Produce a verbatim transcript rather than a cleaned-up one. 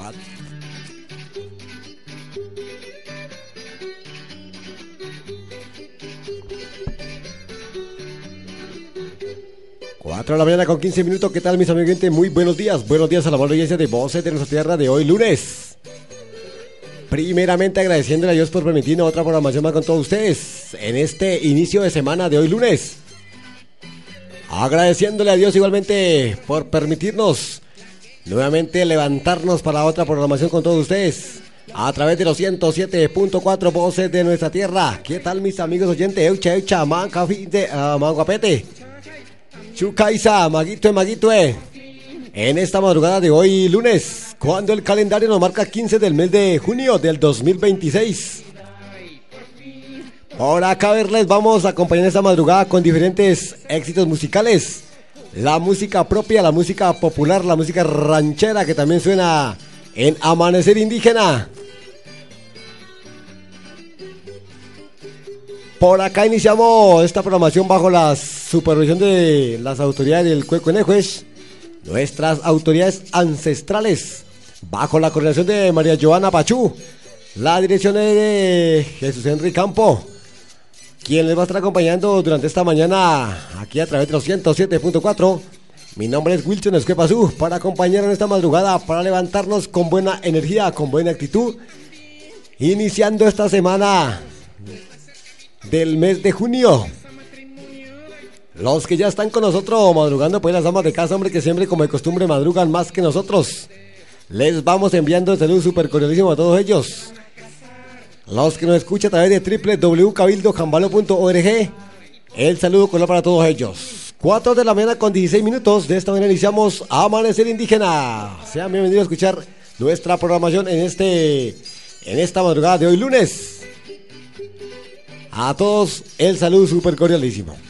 cuatro de la mañana con quince minutos. ¿Qué tal, mis amigos? Muy buenos días. Buenos días a la buena audiencia de Voces de nuestra tierra de hoy lunes. Primeramente agradeciéndole a Dios por permitirnos otra programación más con todos ustedes en este inicio de semana de hoy lunes. Agradeciéndole a Dios igualmente por permitirnos nuevamente levantarnos para otra programación con todos ustedes a través de los ciento siete punto cuatro Voces de nuestra tierra. ¿Qué tal, mis amigos oyentes? Eucha, eucha, manca, finte, uh, manguapete. Chucaisa, maguito, maguito, eh. En esta madrugada de hoy lunes, cuando el calendario nos marca quince del mes de junio del dos mil veintiséis. Por acá verles vamos a acompañar esta madrugada con diferentes éxitos musicales. La música propia, la música popular, la música ranchera que también suena en Amanecer Indígena. Por acá iniciamos esta programación bajo la supervisión de las autoridades del Cuecuenejuez, nuestras autoridades ancestrales, bajo la coordinación de María Joana Pachú, la dirección de Jesús Henry Campo, quien les va a estar acompañando durante esta mañana aquí a través de los ciento siete punto cuatro. Mi nombre es Wilson Esquepazú, para acompañar en esta madrugada, para levantarnos con buena energía, con buena actitud, iniciando esta semana del mes de junio. Los que ya están con nosotros madrugando, pues las damas de casa, hombre, que siempre como de costumbre madrugan más que nosotros, les vamos enviando el saludo súper cordialísimo a todos ellos. Los que nos escuchan a través de doble u doble u doble u punto cabildo cambalo punto org, el saludo cordial para todos ellos. cuatro de la mañana con dieciséis minutos, de esta manera iniciamos Amanecer Indígena. Sean bienvenidos a escuchar nuestra programación en este en esta madrugada de hoy lunes. A todos el saludo súper cordialísimo.